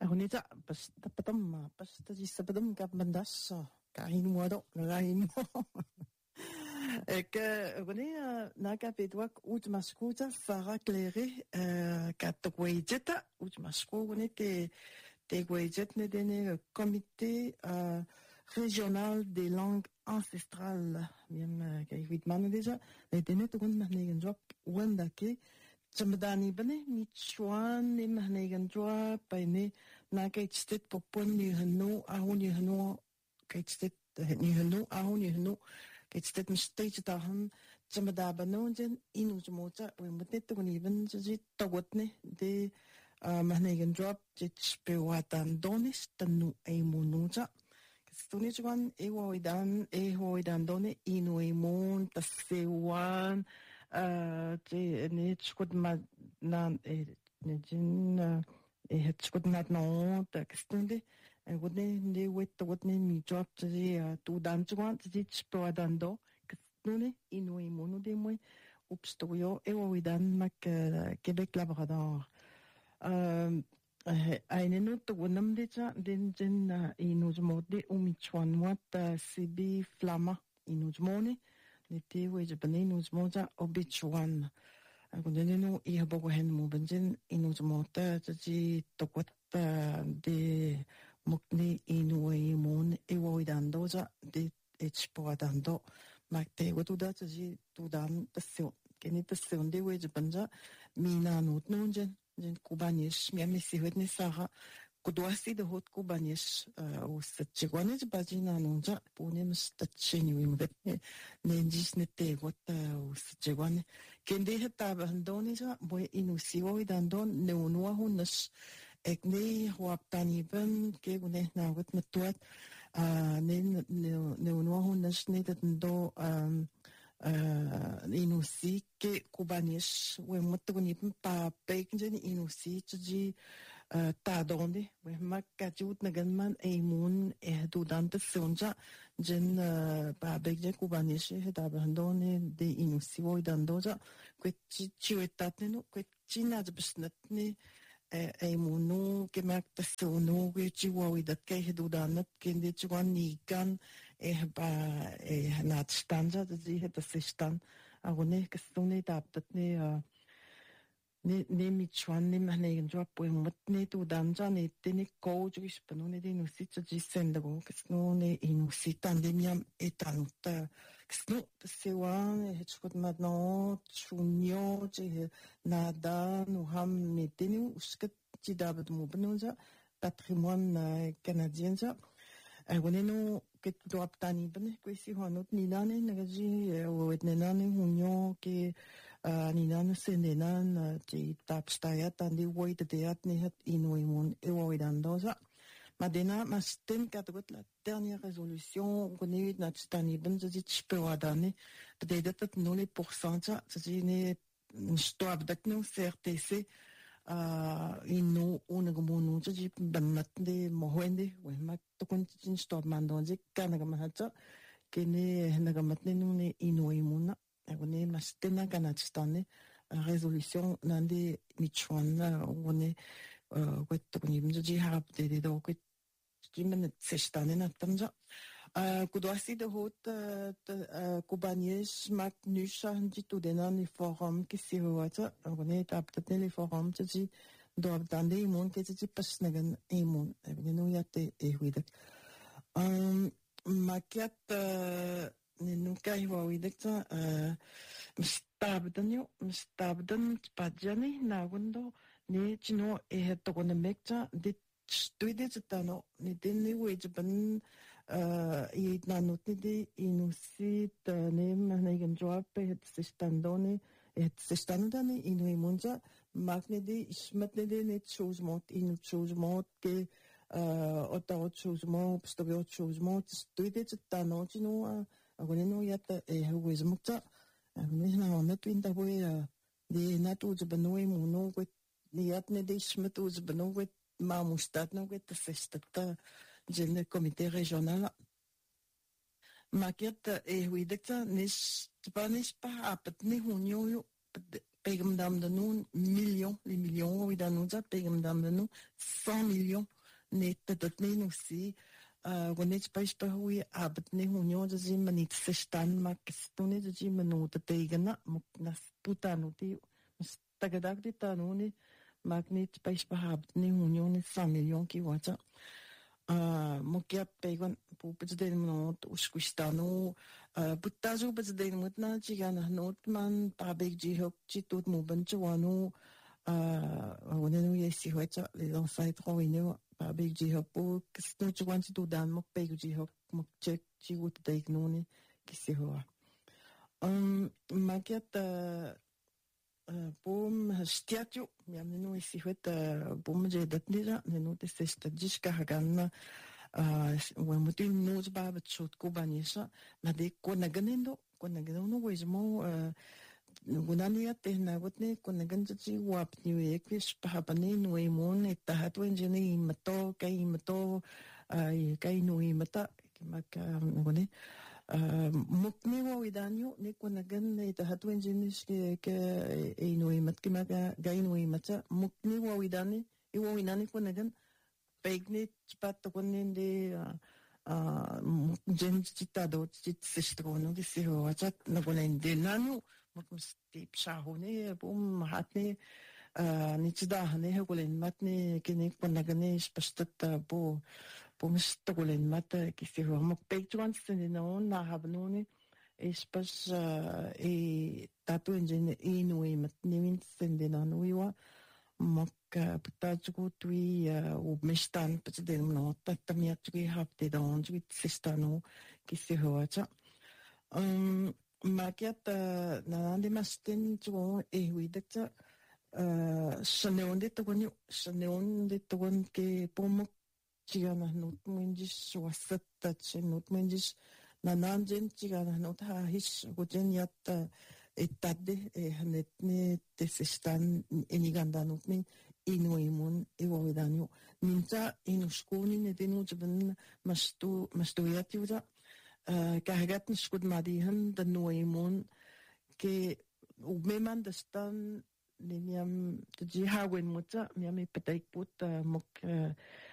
Agunita, basta patam, basta di sabadam kap bandas, kain mo do, kain mo. Aguni, nakapitwak ut maskuta fara claire, katwejeta, ut masko, guni te gwejet ne dene comité régional des langues ancestrales. Bien, kayvit man déjà, ne dene tukun mahnegan job, wandake, Jamadani bane Michuan ni mahnegan jwa paine na kaitstet popon ni hano ahun ni hano kaitstet ni hano ahun ni hano kaitstet mistake tahan jamada banonjen inu jmocha wemte to ni ben ji tawatne de mahnegan jwa jich pewatan donis tanu ay munuja Stuni jwan ewoidan done inu emun tasewan ne chkud ma na ne jin het chkud na no ta stunde godne ne wet godne mi job ji tu dan jwan ji chpo dan do stuni inu emun de moi upstoyo ewoidan mak Québec Labrador eine Note wonam deja den inujmode umichwanwat CB Flama inujmone nete wejbane inujmoja obichwan agunenu ihabogo hen mubenjen inujmota ji tokwat de mukni inuwe mon ewoidandoja de echpoadando makte wotuda ji tudan tasyo keni tasyo de wejbanja mina notnonjen Jen kubanis, miami сегодня Сара, кудуаси да ход kubanis, устачегоне базина нунжа, понем стаченю им ветне, нендис не те вот устачегоне. Кенде хатаба хандонижа, бой инусио и дандон, неунуа хуннаш, екне хуаптани бен, кегуне на вот матуат, неунуа хуннаш не дандо, inusi ke kubanis we mutuguni pa pekjen inusi ji ta donde we makka jut naganman eimun du dante sonja jen pa pekje kubanis he da bandone de inusi wo dandoja kwetchi chiwetatne kwetchina jbsnatne eimunu gemerkt dass so no gechi wo idat ke du danat kende chwan nikan ba nat stanja de sie het das stan agone kestone taptat ne michwan ne mahnen job po mutne tu danja ne tene ko ju spano ne no sit ji sendago kestone inusitan de miam etanuta kestno sewan hechkot madno chunyo je nada no ham metenu uskat ji dabat mo benonja patrimoine canadien ja agone no que tu aptani bene questi honot ni nane nagaji wet nenane hunyo ke ni nane senenan ti tapstaya tandi wait de at ni het inuimun ewoidandoza madena masten katot la dernière résolution goni natstani ben ji chpewadane de dat 0% ji ne stop dat no CRTC inu unagumunu ji banmat de mohwende we mak to kun stop mandonje kanagamahacha kene nagamatne nune inuimuna agone mastena kanachstane résolution nande michwana one wetto kunimjo ji harap de do kwet kimen sestane natamja kudwasi de hot kubanies mak nusha ji to denan forum ki siwata agone taptatne le forum ji do dande imon ke ji pasnagan imon agone no yate ehuidak makiat nunca iba widak mistabdan padjani nagundo ne chino to gonna mekta dit stuide tano ne denne wejban i nanotni de inusit ne mahnegan job het sistandone het sistandane inu imunja magne de ismatne de net chuzmot inu chuzmot ke otta chuzmot stobe chuzmot stuide tano chino agoneno yata huizmukta agone na twinta boy de natu zbanoi muno kwet niatne de ismatu zbano kwet Mamustat no get the festata jene comité régional maket widekta nis spanis pa apat ni hunyo pegam dam de nun million les millions oui dans nous pegam dam de nous 100 millions dat nee nog zie wanneer je bij spahui abet nee hunyo dat je niet staan maar toen nee dat je minuut tegen na nas putano die tagadag dit tano maar niet bij spahabet nee hunyo niet 100 miljoen ki wat mokia pegon pupet de no uskuistano buttazo bet de mut na chigana not man pabek ji hok chi tot mo ban chwano wanneer je si hoita les enfants trop pabek ji hok po ksto chwan chi to dan mok pek ji hok mok check chi wut de ignoni ki si ho makiat bom stiatju miam no si hoita bom je dat nira no te sesta jiska hagan when mutin nos ba bet shot ko banisa na de ko naganendo wezmo gunani te na gotne ko nagan chi wap ni ekvis pahabane no emon eta hatwen jeni mato kai no imata maka ngone mukni wa widanyo ne ko nagan eta hatwen jeni ke no imat ki maka gai no imata mukni wa widani iwo winani ko nagan Pegni patto con de gente citado citestrono di si ho chat na con de nanu mo stip shahone bum hatne ni chida ne ho golen matne kene con nagane spastat bo bum stogolen mat ki si ho mo pegjuan sen no na habnoni espas e tatu engine inui mat ni min sen de nanu iwa mok putajugu tui ubmistan putden no tatamiat tui hapte don tui sistano kisi hoacha makiat nande masten jo e huidata saneonde togon ke pomok chigana not munjis wasatta chenot munjis nananjen chigana not ha his gojen yat etade hanetne tesistan enigandano ni inuimun iwawidanyo ninta inuskuni nedinu jaban mastoyatiuda kahagat nskud madihan da nuimun ke ubmeman dastan nimiam tji hawen muta miami pataik put mok